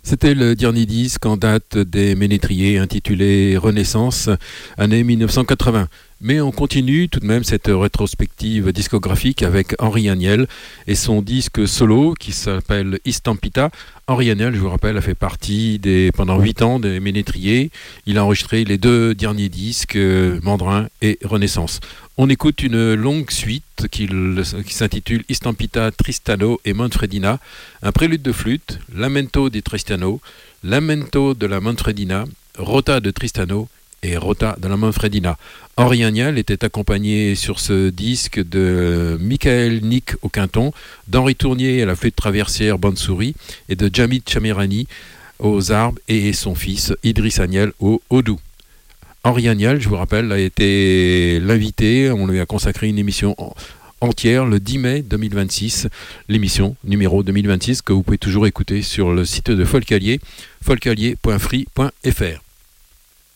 C'était le dernier disque en date des Ménétriers intitulé Renaissance, année 1980. Mais on continue tout de même cette rétrospective discographique avec Henri Agnel et son disque solo qui s'appelle Istampita. Henri Agnel, je vous rappelle, a fait partie pendant 8 ans des Ménétriers. Il a enregistré les 2 derniers disques, Mandrin et Renaissance. On écoute une longue suite qui s'intitule Istampita, Tristano et Manfredina, un prélude de flûte, Lamento di Tristano, Lamento de la Manfredina, Rota de Tristano et Rota de la Manfredina. Henri Agnel était accompagné sur ce disque de Michael Nick au quinton, d'Henri Tournier à la flûte traversière Bansuri et de Jamid Chamirani aux arbres et son fils Idriss Agnel au oudou. Henri Agnel, je vous rappelle, a été l'invité, on lui a consacré une émission entière le 10 mai 2026, l'émission numéro 2026 que vous pouvez toujours écouter sur le site de Folcalier, folcalier.free.fr.